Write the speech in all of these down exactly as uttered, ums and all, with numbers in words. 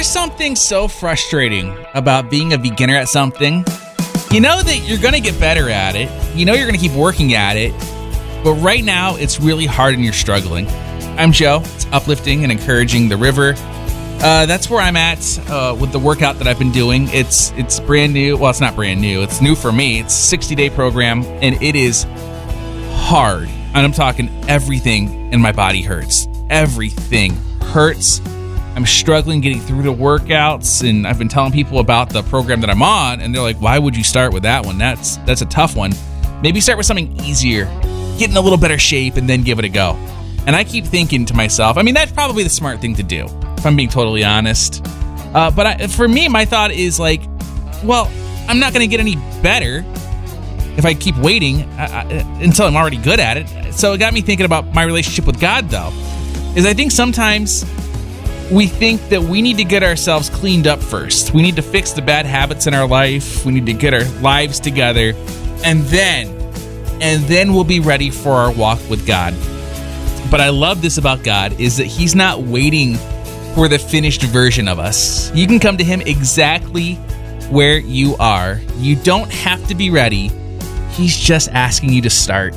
There's something so frustrating about being a beginner at something. You know that you're going to get better at it. You know you're going to keep working at it. But right now, it's really hard and you're struggling. I'm Joe. It's uplifting and encouraging the river. Uh, that's where I'm at uh, with the workout that I've been doing. It's it's brand new. Well, it's not brand new. It's new for me. It's a sixty-day program, and it is hard. And I'm talking everything in my body hurts. Everything hurts. I'm struggling getting through the workouts, and I've been telling people about the program that I'm on, and they're like, why would you start with that one? That's that's a tough one. Maybe start with something easier, get in a little better shape, and then give it a go. And I keep thinking to myself, I mean, that's probably the smart thing to do, if I'm being totally honest. Uh, but I, for me, my thought is like, well, I'm not going to get any better if I keep waiting uh, until I'm already good at it. So it got me thinking about my relationship with God, though, is I think sometimes we think that we need to get ourselves cleaned up first. We need to fix the bad habits in our life. We need to get our lives together, and then, and then we'll be ready for our walk with God. But I love this about God is that he's not waiting for the finished version of us. You can come to him exactly where you are. You don't have to be ready. He's just asking you to start.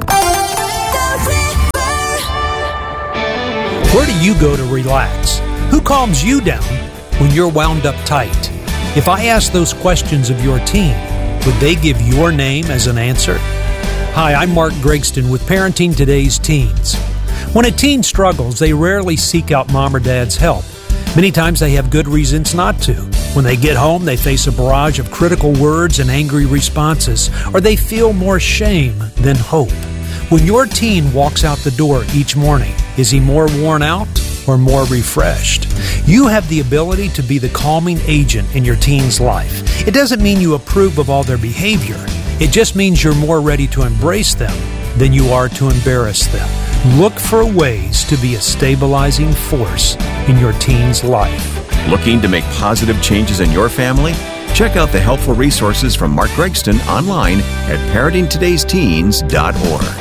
Where do you go to relax? Who calms you down when you're wound up tight? If I ask those questions of your teen, would they give your name as an answer? Hi, I'm Mark Gregston with Parenting Today's Teens. When a teen struggles, they rarely seek out mom or dad's help. Many times they have good reasons not to. When they get home, they face a barrage of critical words and angry responses, or they feel more shame than hope. When your teen walks out the door each morning, is he more worn out or more refreshed? You have the ability to be the calming agent in your teen's life. It doesn't mean you approve of all their behavior. It just means you're more ready to embrace them than you are to embarrass them. Look for ways to be a stabilizing force in your teen's life. Looking to make positive changes in your family? Check out the helpful resources from Mark Gregston online at parenting todays teens dot org.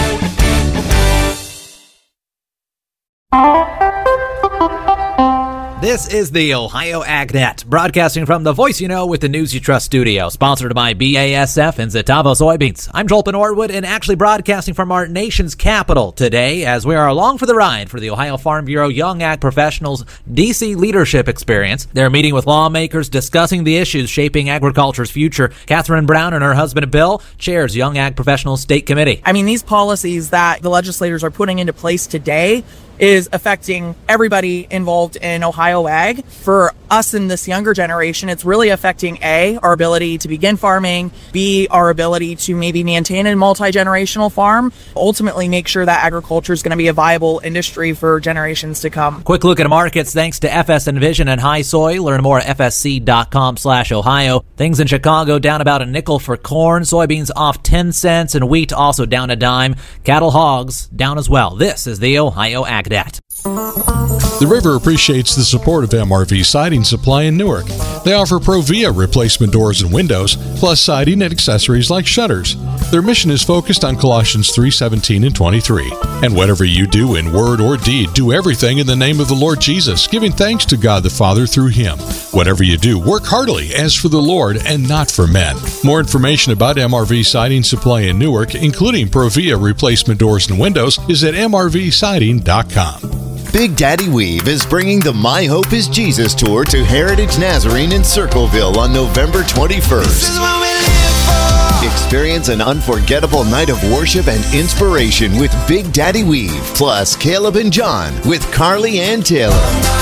This is the Ohio AgNet, broadcasting from the Voice You Know with the News You Trust studio, sponsored by B A S F and Zetavo Soybeans. I'm Joel Norwood, and actually broadcasting from our nation's capital today as we are along for the ride for the Ohio Farm Bureau Young Ag Professionals D C Leadership Experience. They're meeting with lawmakers discussing the issues shaping agriculture's future. Catherine Brown and her husband Bill chairs Young Ag Professionals State Committee. I mean, these policies that the legislators are putting into place today is affecting everybody involved in Ohio ag. For us in this younger generation, it's really affecting A, our ability to begin farming, B, our ability to maybe maintain a multi-generational farm, ultimately make sure that agriculture is going to be a viable industry for generations to come. Quick look at markets thanks to F S Envision and High Soy. Learn more at F S C dot com slash Ohio. Things in Chicago down about a nickel for corn, soybeans off ten cents, and wheat also down a dime. Cattle hogs down as well. This is the Ohio AgNet. The River appreciates the support of M R V Siding Supply in Newark. They offer Provia replacement doors and windows, plus siding and accessories like shutters. Their mission is focused on Colossians three seventeen and twenty-three. And whatever you do in word or deed, do everything in the name of the Lord Jesus, giving thanks to God the Father through Him. Whatever you do, work heartily as for the Lord and not for men. More information about M R V Siding Supply in Newark, including Provia replacement doors and windows, is at M R V siding dot com. Big Daddy Weave is bringing the My Hope is Jesus tour to Heritage Nazarene in Circleville on November twenty-first. Experience an unforgettable night of worship and inspiration with Big Daddy Weave, plus Caleb and John with Carly Ann Taylor.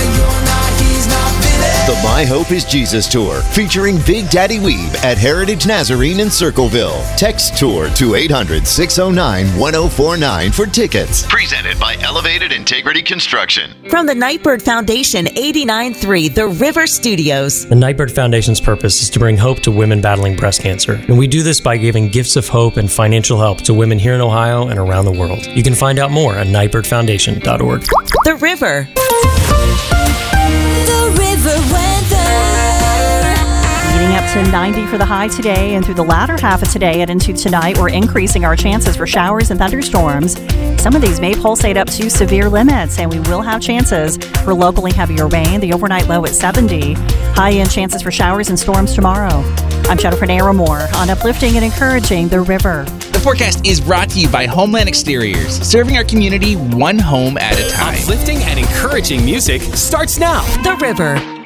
The My Hope is Jesus Tour, featuring Big Daddy Weave at Heritage Nazarene in Circleville. Text tour to eight hundred, six oh nine, one oh four nine for tickets. Presented by Elevated Integrity Construction. From the Nightbird Foundation, eighty-nine point three The River Studios. The Nightbird Foundation's purpose is to bring hope to women battling breast cancer. And we do this by giving gifts of hope and financial help to women here in Ohio and around the world. You can find out more at nightbird foundation dot org. The River. Leading up to ninety for the high today, and through the latter half of today and into tonight, we're increasing our chances for showers and thunderstorms. Some of these may pulsate up to severe limits, and we will have chances for locally heavier rain. The overnight low at seventy. High-end chances for showers and storms tomorrow. I'm Jennifer Naramore on Uplifting and Encouraging the River. The forecast is brought to you by Homeland Exteriors, serving our community one home at a time. Uplifting and encouraging music starts now. The River.